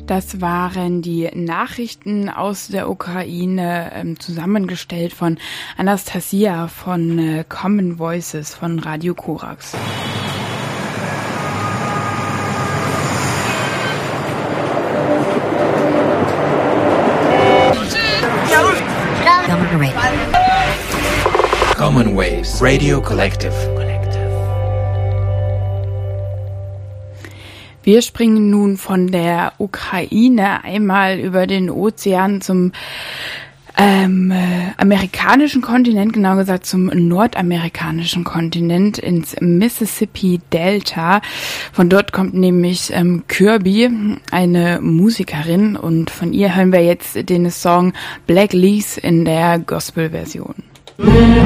Das waren die Nachrichten aus der Ukraine, zusammengestellt von Anastasia von Common Voices von Radio Korax. Common Waves Radio Collective. Wir springen nun von der Ukraine einmal über den Ozean zum amerikanischen Kontinent, genau gesagt zum nordamerikanischen Kontinent, ins Mississippi Delta. Von dort kommt nämlich Kirby, eine Musikerin, und von ihr hören wir jetzt den Song Black Leaves in der Gospel-Version.